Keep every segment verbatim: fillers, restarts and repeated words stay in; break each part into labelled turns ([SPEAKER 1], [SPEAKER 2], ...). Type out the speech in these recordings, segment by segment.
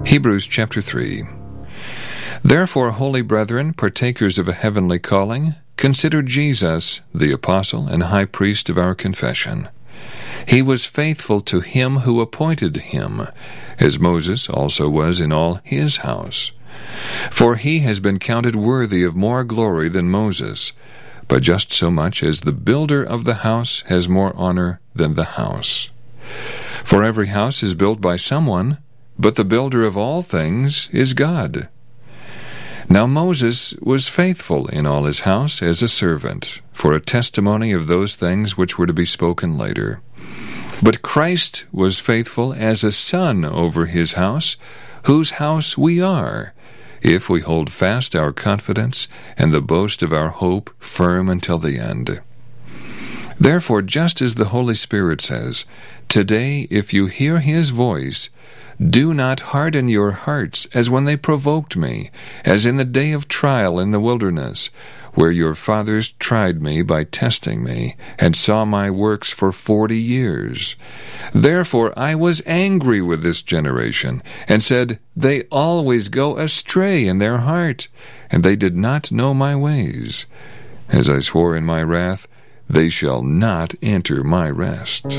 [SPEAKER 1] Hebrews chapter three. Therefore, holy brethren, partakers of a heavenly calling, consider Jesus, the apostle and high priest of our confession. He was faithful to him who appointed him, as Moses also was in all his house. For he has been counted worthy of more glory than Moses, but just so much as the builder of the house has more honor than the house. For every house is built by someone, but the builder of all things is God. Now Moses was faithful in all his house as a servant, for a testimony of those things which were to be spoken later. But Christ was faithful as a son over his house, whose house we are, if we hold fast our confidence and the boast of our hope firm until the end. Therefore, just as the Holy Spirit says, "Today, if you hear his voice, do not harden your hearts as when they provoked me, as in the day of trial in the wilderness, where your fathers tried me by testing me, and saw my works for forty years. Therefore I was angry with this generation, and said, They always go astray in their heart, and they did not know my ways. As I swore in my wrath, they shall not enter my rest."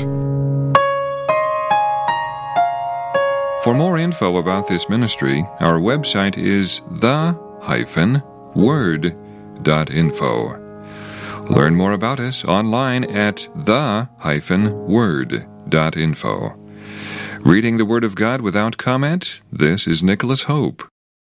[SPEAKER 1] For more info about this ministry, our website is the dash word dot info. Learn more about us online at the dash word dot info. Reading the Word of God without comment, this is Nicholas Hope.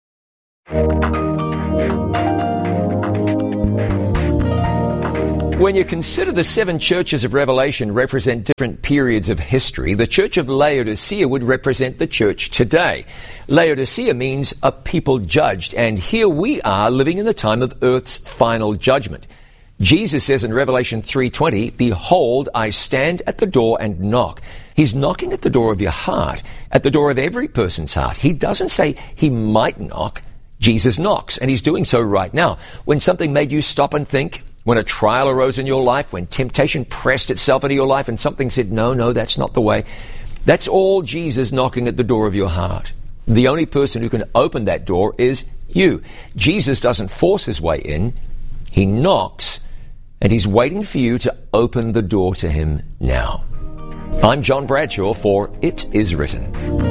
[SPEAKER 2] When you consider the seven churches of Revelation represent different periods of history, the church of Laodicea would represent the church today. Laodicea means a people judged, and here we are living in the time of earth's final judgment. Jesus says in Revelation three twenty, "Behold, I stand at the door and knock." He's knocking at the door of your heart, at the door of every person's heart. He doesn't say he might knock. Jesus knocks, and he's doing so right now. When something made you stop and think, when a trial arose in your life, when temptation pressed itself into your life and something said, no, no, that's not the way, that's all Jesus knocking at the door of your heart. The only person who can open that door is you. Jesus doesn't force his way in. He knocks, and he's waiting for you to open the door to him now. I'm John Bradshaw for It Is Written.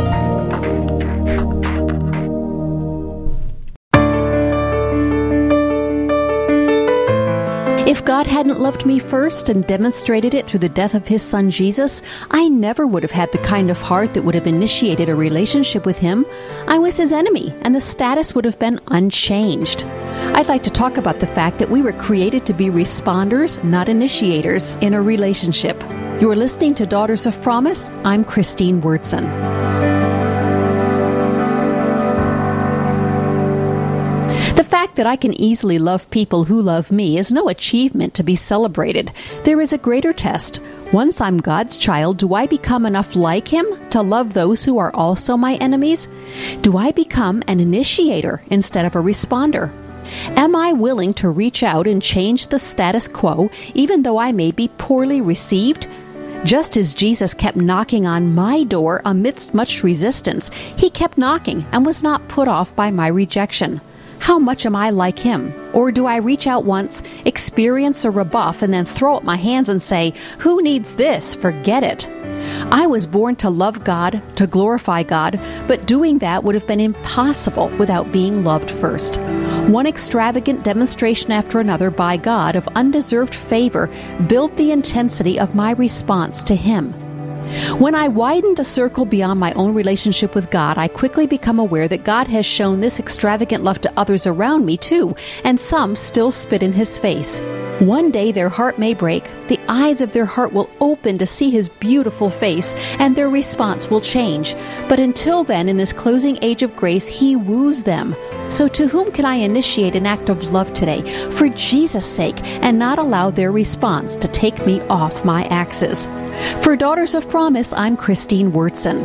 [SPEAKER 3] If God hadn't loved me first and demonstrated it through the death of his son Jesus, I never would have had the kind of heart that would have initiated a relationship with him. I was his enemy, and the status would have been unchanged. I'd like to talk about the fact that we were created to be responders, not initiators, in a relationship. You're listening to Daughters of Promise. I'm Christine Wurtson. The fact that I can easily love people who love me is no achievement to be celebrated. There is a greater test. Once I'm God's child, do I become enough like him to love those who are also my enemies? Do I become an initiator instead of a responder? Am I willing to reach out and change the status quo, even though I may be poorly received? Just as Jesus kept knocking on my door amidst much resistance, he kept knocking and was not put off by my rejection. How much am I like him? Or do I reach out once, experience a rebuff, and then throw up my hands and say, "Who needs this? Forget it." I was born to love God, to glorify God, but doing that would have been impossible without being loved first. One extravagant demonstration after another by God of undeserved favor built the intensity of my response to him. When I widen the circle beyond my own relationship with God, I quickly become aware that God has shown this extravagant love to others around me too, and some still spit in his face. One day their heart may break, the eyes of their heart will open to see his beautiful face, and their response will change. But until then, in this closing age of grace, he woos them. So to whom can I initiate an act of love today, for Jesus' sake, and not allow their response to take me off my axis? For Daughters of Promise, I'm Christine Wurtson.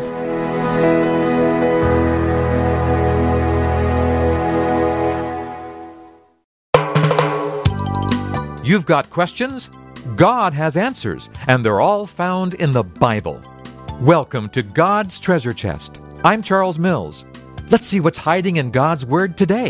[SPEAKER 4] You've got questions? God has answers, and they're all found in the Bible. Welcome to God's Treasure Chest. I'm Charles Mills. Let's see what's hiding in God's Word today.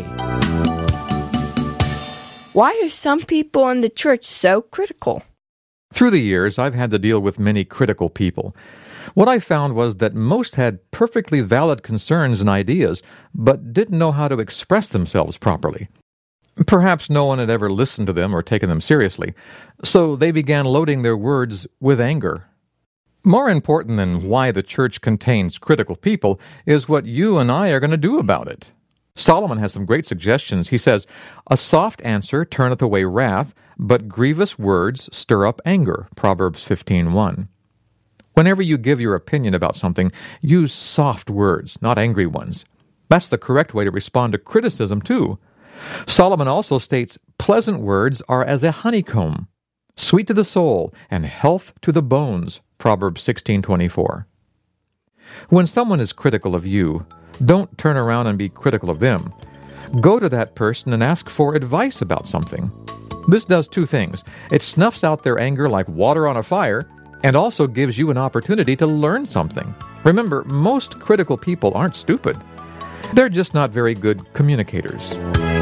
[SPEAKER 5] Why are some people in the church so critical?
[SPEAKER 4] Through the years, I've had to deal with many critical people. What I found was that most had perfectly valid concerns and ideas, but didn't know how to express themselves properly. Perhaps no one had ever listened to them or taken them seriously, so they began loading their words with anger. More important than why the church contains critical people is what you and I are going to do about it. Solomon has some great suggestions. He says, "A soft answer turneth away wrath, but grievous words stir up anger." Proverbs fifteen one. Whenever you give your opinion about something, use soft words, not angry ones. That's the correct way to respond to criticism, too. Solomon also states, "Pleasant words are as a honeycomb, sweet to the soul, and health to the bones." Proverbs sixteen twenty-four. When someone is critical of you, don't turn around and be critical of them. Go to that person and ask for advice about something. This does two things. It snuffs out their anger like water on a fire, and also gives you an opportunity to learn something. Remember, most critical people aren't stupid. They're just not very good communicators.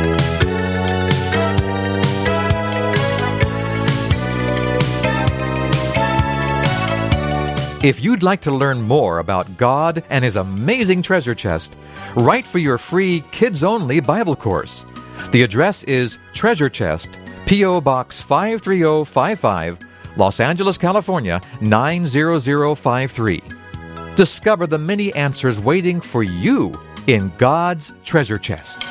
[SPEAKER 4] If you'd like to learn more about God and His amazing treasure chest, write for your free kids-only Bible course. The address is Treasure Chest, P O. Box five three zero five five, Los Angeles, California, nine zero zero five three. Discover the many answers waiting for you in God's treasure chest.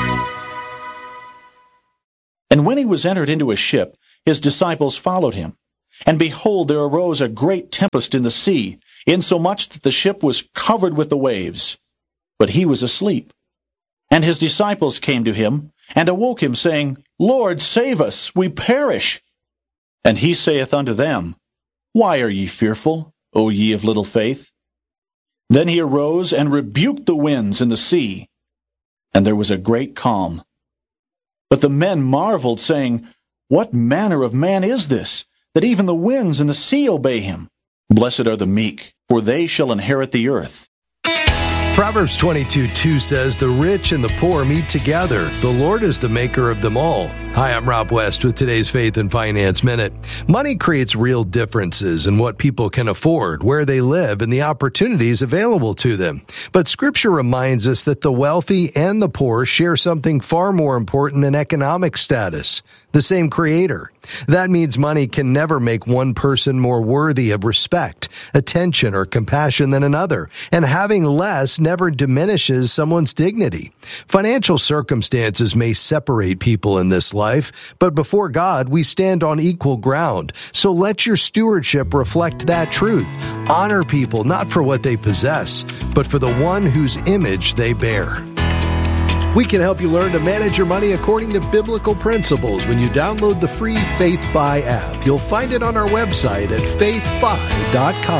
[SPEAKER 6] And when he was entered into a ship, his disciples followed him. And behold, there arose a great tempest in the sea, insomuch that the ship was covered with the waves. But he was asleep. And his disciples came to him, and awoke him, saying, Lord, save us, we perish. And he saith unto them, Why are ye fearful, O ye of little faith? Then he arose and rebuked the winds and the sea, and there was a great calm. But the men marveled, saying, What manner of man is this, that even the winds and the sea obey him? Blessed are the meek, for they shall inherit the earth.
[SPEAKER 7] Proverbs twenty-two two says, The rich and the poor meet together. The Lord is the maker of them all. Hi, I'm Rob West with today's Faith and Finance Minute. Money creates real differences in what people can afford, where they live, and the opportunities available to them. But Scripture reminds us that the wealthy and the poor share something far more important than economic status, the same Creator. That means money can never make one person more worthy of respect, attention, or compassion than another, and having less never diminishes someone's dignity. Financial circumstances may separate people in this life, but before God, we stand on equal ground. So let your stewardship reflect that truth. Honor people not for what they possess, but for the one whose image they bear. We can help you learn to manage your money according to biblical principles when you download the free FaithFi app. You'll find it on our website at faith fi dot com.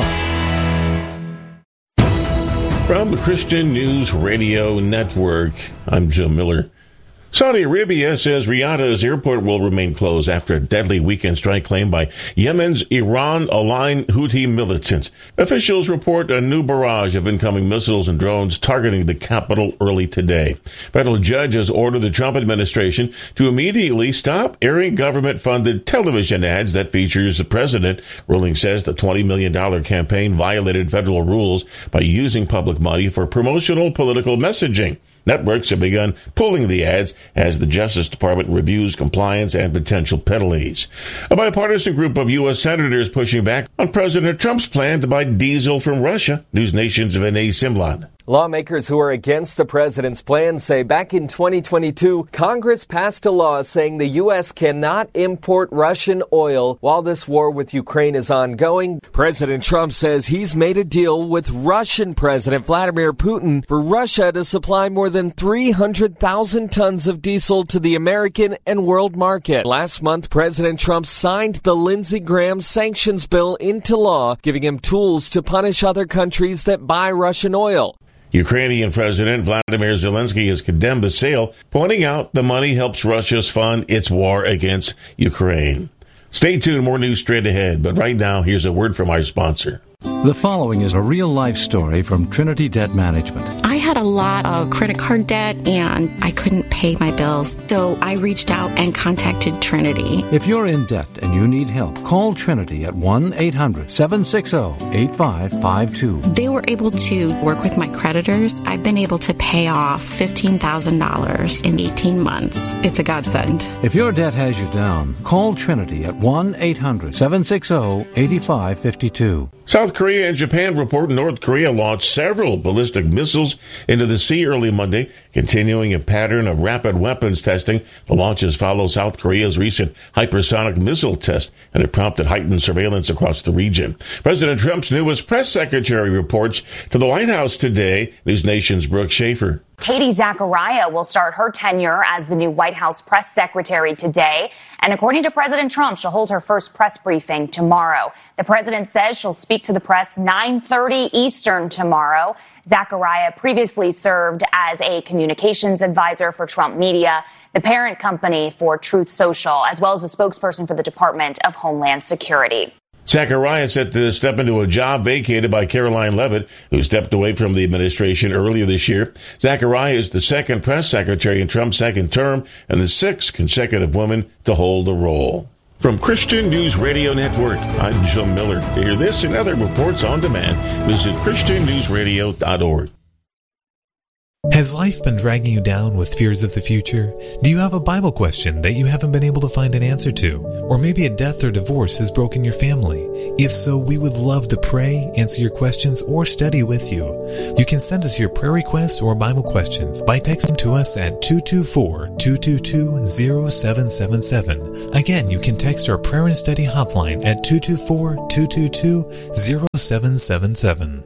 [SPEAKER 8] From the Christian News Radio Network, I'm Jim Miller. Saudi Arabia says Riyadh's airport will remain closed after a deadly weekend strike claimed by Yemen's Iran-aligned Houthi militants. Officials report a new barrage of incoming missiles and drones targeting the capital early today. Federal judges ordered the Trump administration to immediately stop airing government-funded television ads that features the president. Ruling says the twenty million dollars campaign violated federal rules by using public money for promotional political messaging. Networks have begun pulling the ads as the Justice Department reviews compliance and potential penalties. A bipartisan group of U S senators pushing back on President Trump's plan to buy diesel from Russia. News Nation's Vinay Simlad.
[SPEAKER 2] Lawmakers who are against the president's plan say back in twenty twenty-two, Congress passed a law saying the U S cannot import Russian oil while this war with Ukraine is ongoing. President Trump says he's made a deal with Russian President Vladimir Putin for Russia to supply more than three hundred thousand tons of diesel to the American and world market. Last month, President Trump signed the Lindsey Graham sanctions bill into law, giving him tools to punish other countries that buy Russian oil.
[SPEAKER 8] Ukrainian President Vladimir Zelensky has condemned the sale, pointing out the money helps Russia fund its war against Ukraine. Stay tuned, more news straight ahead, but right now, here's a word from our sponsor.
[SPEAKER 9] The following is a real-life story from Trinity Debt Management.
[SPEAKER 10] I
[SPEAKER 9] had a lot of credit card debt and I couldn't pay my bills. So I reached out and contacted Trinity.
[SPEAKER 10] If you're in debt and you need help, call Trinity at one eight hundred seven six zero eight five five two.
[SPEAKER 9] They were able to work with my creditors. I've been able to pay off fifteen thousand dollars in eighteen months. It's a godsend.
[SPEAKER 10] If your debt has you down, call Trinity at one eight hundred seven six zero eight five five two.
[SPEAKER 8] South Korea and Japan report North Korea launched several ballistic missiles into the sea early Monday, continuing a pattern of rapid weapons testing. The launches follow South Korea's recent hypersonic missile test, and it prompted heightened surveillance across the region. President Trump's newest press secretary reports to the White House today. News Nation's Brooke Schaefer.
[SPEAKER 11] Katie Zachariah will start her tenure as the new White House press secretary today. And according to President Trump, she'll hold her first press briefing tomorrow. The president says she'll speak to the press nine thirty Eastern tomorrow. Zachariah previously served as a communications advisor for Trump Media, the parent company for Truth Social, as well as a spokesperson for the Department of Homeland Security.
[SPEAKER 8] Zachariah set to step into a job vacated by Caroline Leavitt, who stepped away from the administration earlier this year. Zachariah is the second press secretary in Trump's second term and the sixth consecutive woman to hold the role. From Christian News Radio Network, I'm Jim Miller. To hear this and other reports on demand, visit christian news radio dot org.
[SPEAKER 12] Has life been dragging you down with fears of the future? Do you have a Bible question that you haven't been able to find an answer to? Or maybe a death or divorce has broken your family? If so, we would love to pray, answer your questions, or study with you. You can send us your prayer requests or Bible questions by texting to us at two two four, two two two, zero seven seven seven. Again, you can text our prayer and study hotline at two two four, two two two, zero seven seven seven.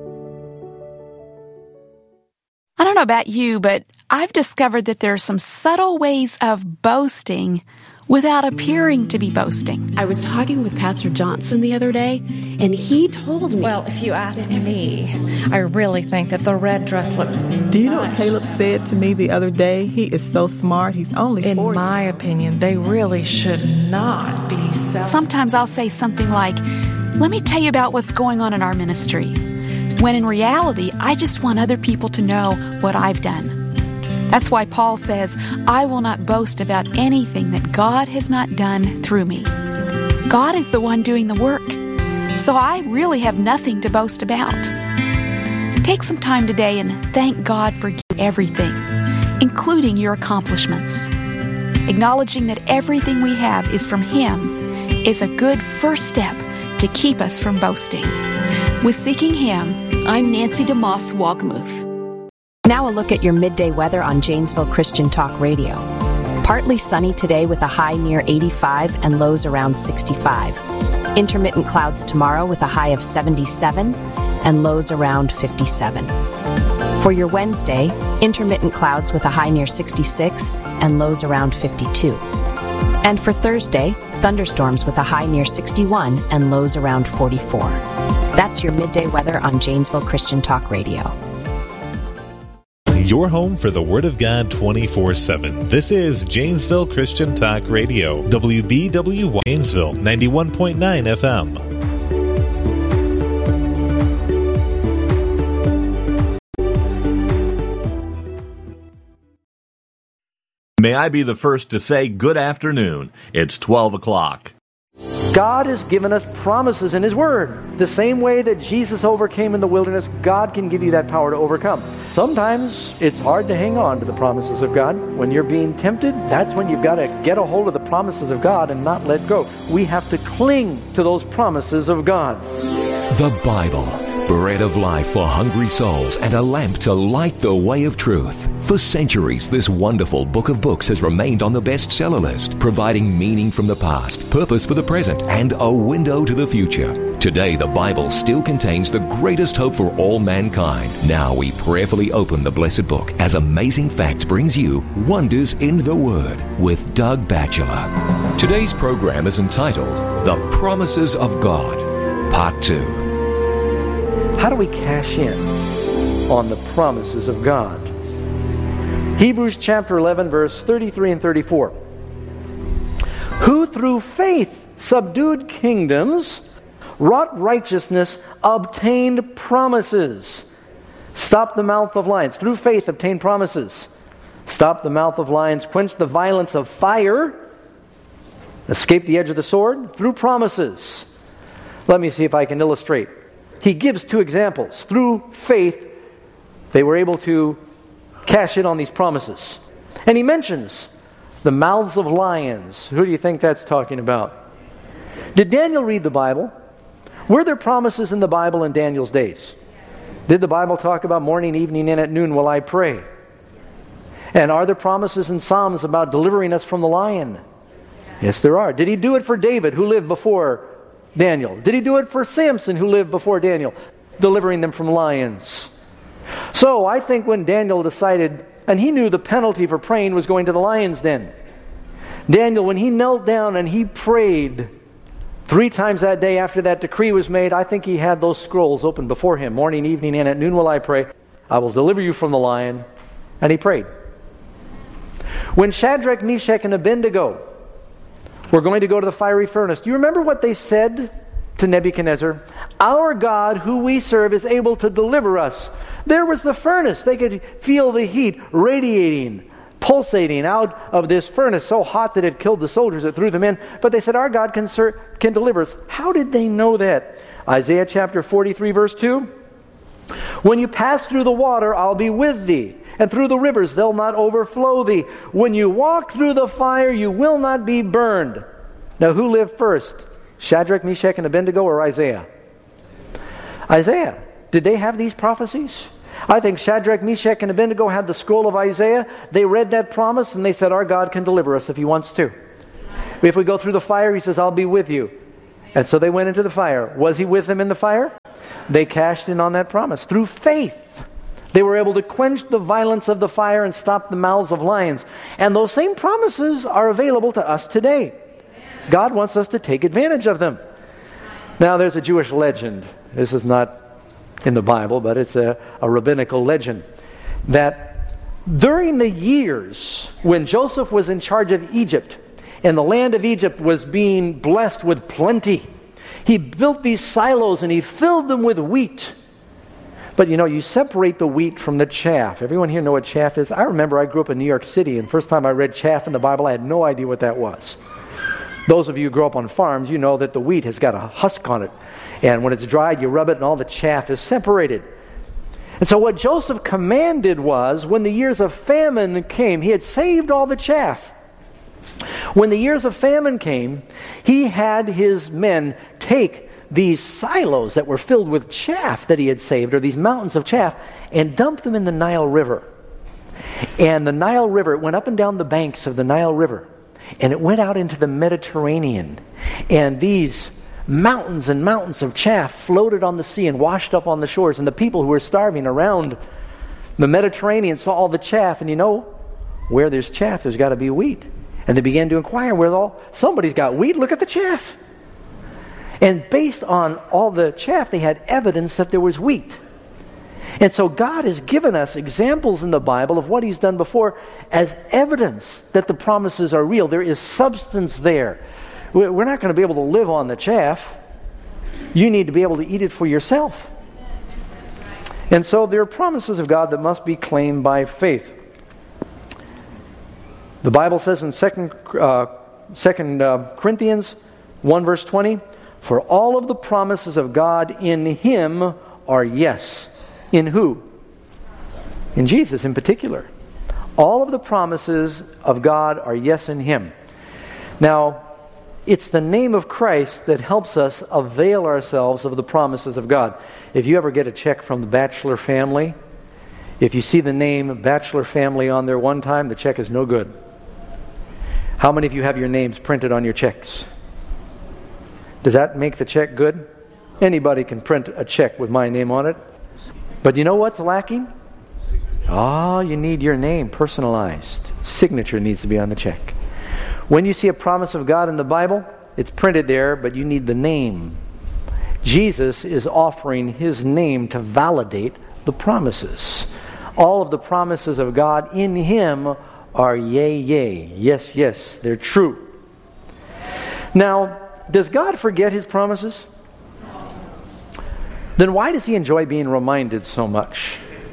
[SPEAKER 13] I don't know about you, but I've discovered that there are some subtle ways of boasting without appearing to be boasting.
[SPEAKER 14] I was talking with Pastor Johnson the other day, and he told me...
[SPEAKER 15] Well, if you ask me, I really think that the red dress looks...
[SPEAKER 16] Do you know what Caleb said to me the other day? He is so smart. He's only forty.
[SPEAKER 15] In my opinion, they really should not be self...
[SPEAKER 13] Sometimes I'll say something like, let me tell you about what's going on in our ministry. When in reality, I just want other people to know what I've done. That's why Paul says, I will not boast about anything that God has not done through me. God is the one doing the work, so I really have nothing to boast about. Take some time today and thank God for everything, including your accomplishments. Acknowledging that everything we have is from Him is a good first step to keep us from boasting. With Seeking Him, I'm Nancy DeMoss Wogmuth.
[SPEAKER 17] Now a look at your midday weather on Janesville Christian Talk Radio. Partly sunny today with a high near eighty-five and lows around sixty-five. Intermittent clouds tomorrow with a high of seventy-seven and lows around fifty-seven. For your Wednesday, intermittent clouds with a high near sixty-six and lows around fifty-two. And for Thursday, thunderstorms with a high near sixty-one and lows around forty-four. That's your midday weather on Janesville Christian Talk Radio.
[SPEAKER 12] Your home for the Word of God twenty-four seven. This is Janesville Christian Talk Radio. W B W Y Janesville, ninety-one point nine F M.
[SPEAKER 18] May I be the first to say good afternoon. It's twelve o'clock.
[SPEAKER 19] God has given us promises in His Word. The same way that Jesus overcame in the wilderness, God can give you that power to overcome. Sometimes it's hard to hang on to the promises of God. When you're being tempted, that's when you've got to get a hold of the promises of God and not let go. We have to cling to those promises of God.
[SPEAKER 20] The Bible, bread of life for hungry souls and a lamp to light the way of truth. For centuries, this wonderful book of books has remained on the bestseller list, providing meaning from the past, purpose for the present, and a window to the future. Today, the Bible still contains the greatest hope for all mankind. Now we prayerfully open the blessed book as Amazing Facts brings you Wonders in the Word with Doug Batchelor. Today's program is entitled The Promises of God, Part two.
[SPEAKER 19] How do we cash in on the promises of God? Hebrews chapter eleven, verse thirty-three and thirty-four. Who through faith subdued kingdoms, wrought righteousness, obtained promises. Stop the mouth of lions. Through faith, obtain promises. Stop the mouth of lions. Quench the violence of fire. Escape the edge of the sword. Through promises. Let me see if I can illustrate. He gives two examples. Through faith, they were able to cash in on these promises. And he mentions the mouths of lions. Who do you think that's talking about? Did Daniel read the Bible? Were there promises in the Bible in Daniel's days? Did the Bible talk about morning, evening, and at noon will I pray? And are there promises in Psalms about delivering us from the lion? Yes, there are. Did he do it for David, who lived before Daniel? Did he do it for Samson, who lived before Daniel, delivering them from lions? So I think when Daniel decided, and he knew the penalty for praying was going to the lion's den. Daniel, when he knelt down and he prayed three times that day after that decree was made, I think he had those scrolls open before him. Morning, evening, and at noon will I pray. I will deliver you from the lion. And he prayed. When Shadrach, Meshach, and Abednego were going to go to the fiery furnace, do you remember what they said to Nebuchadnezzar? Our God, who we serve, is able to deliver us. There was the furnace. They could feel the heat radiating, pulsating out of this furnace, so hot that it killed the soldiers that threw them in. But they said, our God can, ser- can deliver us. How did they know that? Isaiah chapter forty-three, verse two. When you pass through the water, I'll be with thee. And through the rivers, they'll not overflow thee. When you walk through the fire, you will not be burned. Now, who lived first? Shadrach, Meshach, and Abednego, or Isaiah? Isaiah. Did they have these prophecies? I think Shadrach, Meshach, and Abednego had the scroll of Isaiah. They read that promise and they said, our God can deliver us if He wants to. If we go through the fire, He says, I'll be with you. And so they went into the fire. Was He with them in the fire? They cashed in on that promise. Through faith, they were able to quench the violence of the fire and stop the mouths of lions. And those same promises are available to us today. God wants us to take advantage of them. Now, there's a Jewish legend. This is not in the Bible, but it's a, a rabbinical legend, that during the years when Joseph was in charge of Egypt and the land of Egypt was being blessed with plenty, he built these silos and he filled them with wheat. But you know, you separate the wheat from the chaff. Everyone here know what chaff is? I remember I grew up in New York City, and first time I read chaff in the Bible, I had no idea what that was. Those of you who grow up on farms, you know that the wheat has got a husk on it. And when it's dried, you rub it and all the chaff is separated. And so what Joseph commanded was, when the years of famine came, he had saved all the chaff. When the years of famine came, he had his men take these silos that were filled with chaff that he had saved, or these mountains of chaff, and dump them in the Nile River. And the Nile River, it went up and down the banks of the Nile River, and it went out into the Mediterranean. And these mountains and mountains of chaff floated on the sea and washed up on the shores. And the people who were starving around the Mediterranean saw all the chaff. And you know, where there's chaff, there's got to be wheat. And they began to inquire, where all somebody's got wheat, look at the chaff. And based on all the chaff, they had evidence that there was wheat. And so God has given us examples in the Bible of what He's done before as evidence that the promises are real. There is substance there. We're not going to be able to live on the chaff. You need to be able to eat it for yourself. And so there are promises of God that must be claimed by faith. The Bible says in Second Corinthians one verse twenty, for all of the promises of God in Him are yes. In who? In Jesus in particular. All of the promises of God are yes in Him. Now, it's the name of Christ that helps us avail ourselves of the promises of God. If you ever get a check from the Batchelor family, if you see the name Batchelor family on there one time, the check is no good. How many of you have your names printed on your checks? Does that make the check good? Anybody can print a check with my name on it. But you know what's lacking? Oh, you need your name personalized. Signature needs to be on the check. When you see a promise of God in the Bible, it's printed there, but you need the name. Jesus is offering His name to validate the promises. All of the promises of God in Him are yea, yea. Yes, yes, they're true. Now, does God forget His promises? Then why does He enjoy being reminded so much?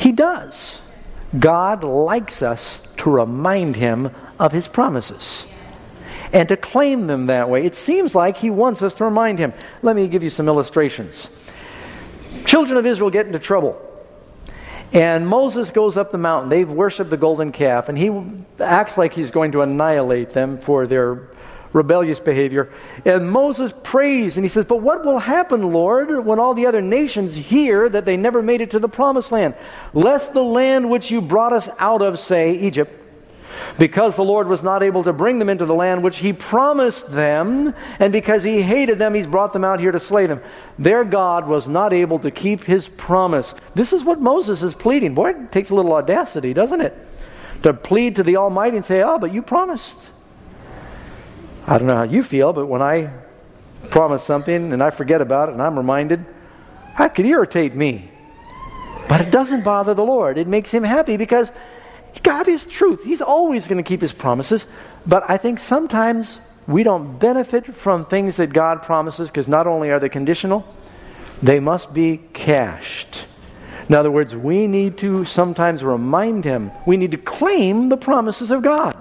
[SPEAKER 19] He does. God likes us to remind Him of His promises and to claim them that way. It seems like He wants us to remind Him. Let me give you some illustrations. Children of Israel get into trouble. And Moses goes up the mountain. They've worshipped the golden calf. And he acts like he's going to annihilate them for their rebellious behavior. And Moses prays and he says, but what will happen, Lord, when all the other nations hear that they never made it to the promised land? Lest the land which you brought us out of, say, Egypt, because the Lord was not able to bring them into the land which He promised them, and because He hated them, He's brought them out here to slay them. Their God was not able to keep His promise. This is what Moses is pleading. Boy, it takes a little audacity, doesn't it? To plead to the Almighty and say, oh, but you promised. I don't know how you feel, but when I promise something and I forget about it and I'm reminded, that could irritate me. But it doesn't bother the Lord. It makes Him happy because God is truth. He's always going to keep His promises. But I think sometimes we don't benefit from things that God promises because not only are they conditional, they must be cashed. In other words, we need to sometimes remind Him. We need to claim the promises of God.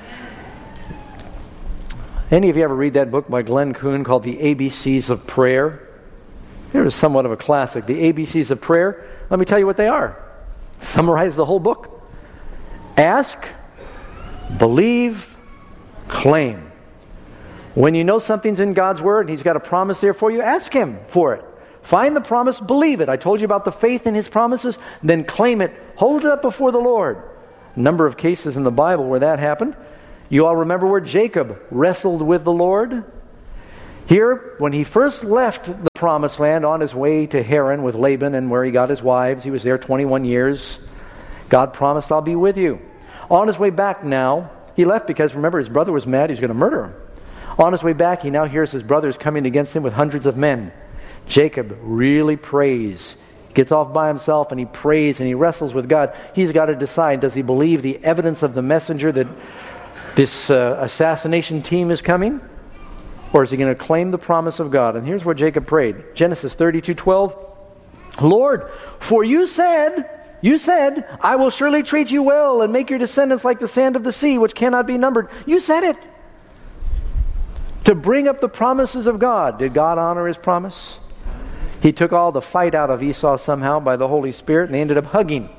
[SPEAKER 19] Any of you ever read that book by Glenn Kuhn called The A B Cs of Prayer? It was somewhat of a classic. The A B Cs of Prayer. Let me tell you what they are. Summarize the whole book. Ask, believe, claim. When you know something's in God's Word and He's got a promise there for you, ask Him for it. Find the promise, believe it. I told you about the faith in His promises, then claim it. Hold it up before the Lord. A number of cases in the Bible where that happened. You all remember where Jacob wrestled with the Lord? Here, when he first left the promised land on his way to Haran with Laban and where he got his wives, he was there twenty-one years. God promised, I'll be with you. On his way back now, he left because, remember, his brother was mad. He was going to murder him. On his way back, he now hears his brothers coming against him with hundreds of men. Jacob really prays. Gets off by himself and he prays and he wrestles with God. He's got to decide, does he believe the evidence of the messenger that this uh, assassination team is coming? Or is he going to claim the promise of God? And here's what Jacob prayed. Genesis thirty-two twelve. Lord, for you said... You said, I will surely treat you well and make your descendants like the sand of the sea, which cannot be numbered. You said it. To bring up the promises of God. Did God honor His promise? He took all the fight out of Esau somehow by the Holy Spirit, and they ended up hugging.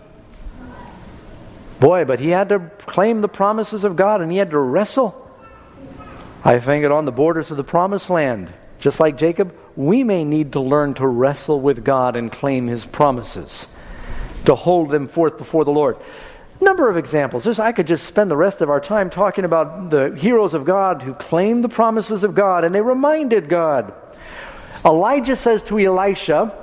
[SPEAKER 19] Boy, but he had to claim the promises of God, and he had to wrestle. I think it on the borders of the promised land. Just like Jacob, we may need to learn to wrestle with God and claim His promises, to hold them forth before the Lord. Number of examples. There's, I could just spend the rest of our time talking about the heroes of God who claimed the promises of God and they reminded God. Elijah says to Elisha,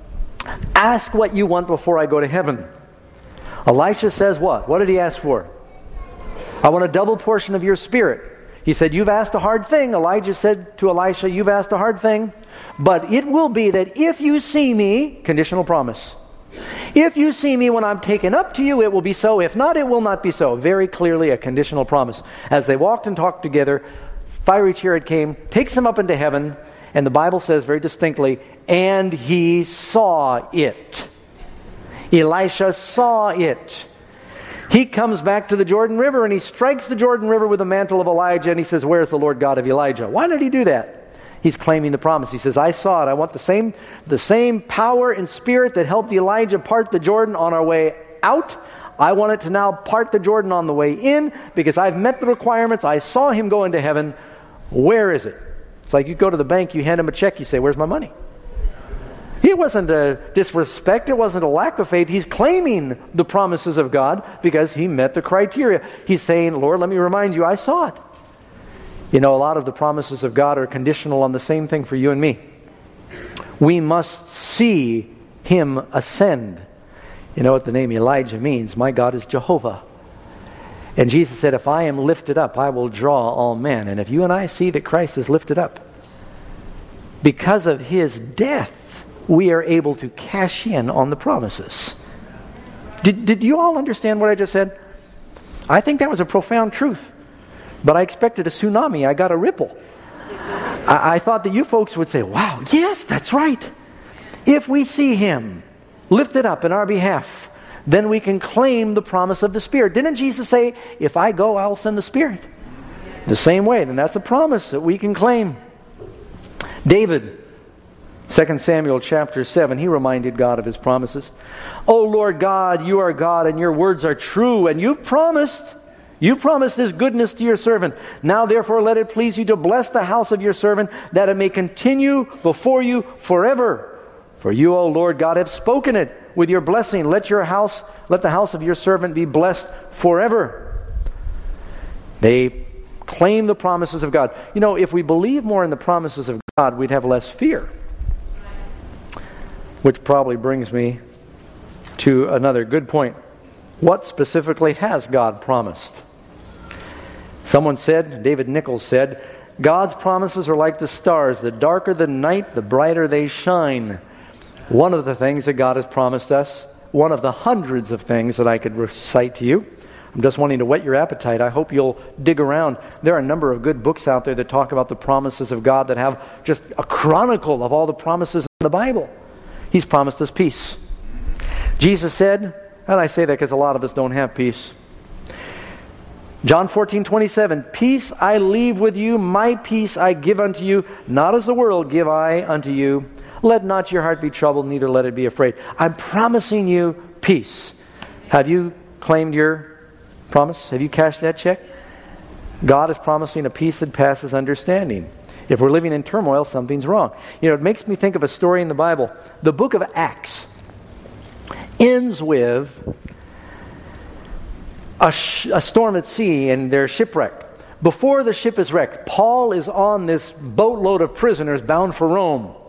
[SPEAKER 19] ask what you want before I go to heaven. Elisha says what? What did he ask for? I want a double portion of your spirit. He said, you've asked a hard thing. Elijah said to Elisha, you've asked a hard thing, but it will be that if you see me, conditional promise, if you see me when I'm taken up to you, it will be so. If not, it will not be so. Very clearly a conditional promise. As they walked and talked together, fiery chariot came, takes him up into heaven, and the Bible says very distinctly, and he saw it. Elisha saw it. He comes back to the Jordan River and he strikes the Jordan River with the mantle of Elijah and he says, where's the Lord God of Elijah? Why did he do that? He's claiming the promise. He says, I saw it. I want the same, the same power and spirit that helped Elijah part the Jordan on our way out. I want it to now part the Jordan on the way in because I've met the requirements. I saw him go into heaven. Where is it? It's like you go to the bank, you hand him a check, you say, where's my money? It wasn't a disrespect. It wasn't a lack of faith. He's claiming the promises of God because he met the criteria. He's saying, Lord, let me remind you, I saw it. You know, a lot of the promises of God are conditional on the same thing for you and me. We must see Him ascend. You know what the name Elijah means? My God is Jehovah. And Jesus said, if I am lifted up, I will draw all men. And if you and I see that Christ is lifted up, because of His death, we are able to cash in on the promises. Did, did you all understand what I just said? I think that was a profound truth. But I expected a tsunami. I got a ripple. I, I thought that you folks would say, wow, yes, that's right. If we see Him lifted up in our behalf, then we can claim the promise of the Spirit. Didn't Jesus say, if I go, I'll send the Spirit? The same way, then that's a promise that we can claim. David, Second Samuel chapter seven, he reminded God of his promises. "O Lord God, you are God, and your words are true, and you've promised, you promised this goodness to your servant. Now therefore let it please you to bless the house of your servant, that it may continue before you forever. For you, O Lord God, have spoken it with your blessing. Let your house, let the house of your servant be blessed forever." They claim the promises of God. You know, if we believe more in the promises of God, we'd have less fear. Which probably brings me to another good point. What specifically has God promised? Someone said, David Nichols said, God's promises are like the stars. The darker the night, the brighter they shine. One of the things that God has promised us, one of the hundreds of things that I could recite to you, I'm just wanting to whet your appetite. I hope you'll dig around. There are a number of good books out there that talk about the promises of God that have just a chronicle of all the promises in the Bible. He's promised us peace. Jesus said, and I say that because a lot of us don't have peace. John fourteen twenty-seven, "Peace I leave with you, my peace I give unto you, not as the world give I unto you. Let not your heart be troubled, neither let it be afraid." I'm promising you peace. Have you claimed your promise? Have you cashed that check? God is promising a peace that passes understanding. If we're living in turmoil, something's wrong. You know, it makes me think of a story in the Bible. The book of Acts ends with a, sh- a storm at sea and they're shipwrecked. Before the ship is wrecked, Paul is on this boatload of prisoners bound for Rome.